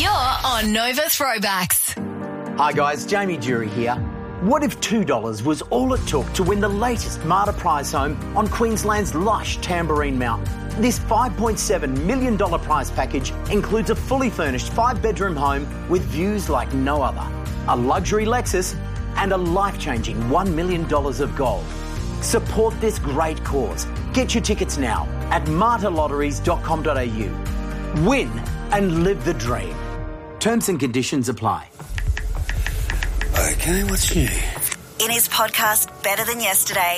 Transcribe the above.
You're on Nova Throwbacks. Hi guys, Jamie Jury here. What if $2 was all it took to win the latest Marta prize home on Queensland's lush Tamborine Mountain? This $5.7 million prize package includes a fully furnished 5-bedroom home with views like no other, a luxury Lexus and a life-changing $1 million of gold. Support this great cause. Get your tickets now at martalotteries.com.au. Win and live the dream. Terms and conditions apply. Okay, what's new? In his podcast, Better Than Yesterday,